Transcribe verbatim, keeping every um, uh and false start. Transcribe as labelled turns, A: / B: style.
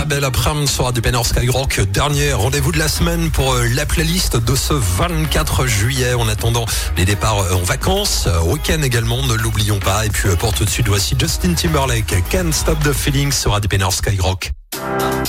A: très bel après-midi sur Radio Pénor Skyrock. Dernier rendez-vous de la semaine pour la playlist de ce vingt-quatre juillet. En attendant les départs en vacances, week-end également, ne l'oublions pas. Et puis pour tout de suite, voici Justin Timberlake, Can't Stop the Feeling sur Radio Pénor Skyrock.